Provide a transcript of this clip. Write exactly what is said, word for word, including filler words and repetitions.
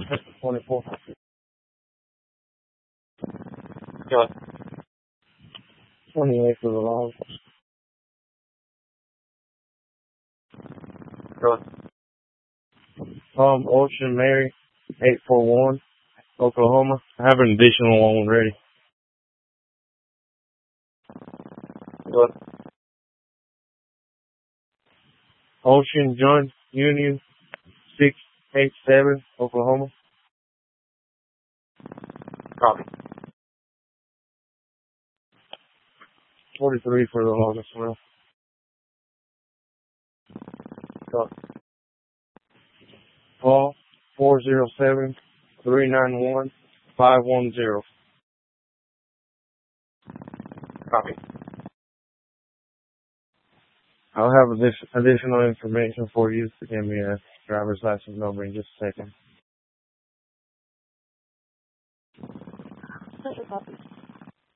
twenty-four. Got twenty-eight for the long. Got um Ocean Mary, eight four one, Oklahoma. I have an additional one ready. Got Ocean Joint Union, six eight seven, Oklahoma. Copy. forty-three for the longest one. Got Paul, four zero seven, three nine one, five one zero. Copy. I'll have this additional information for you. Give me a driver's license number in just a second. Special copy.